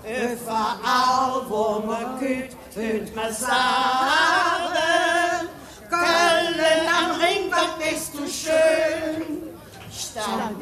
Überall, wo man geht, hört man sagen, Köln am Ring, was bist du schön. Stand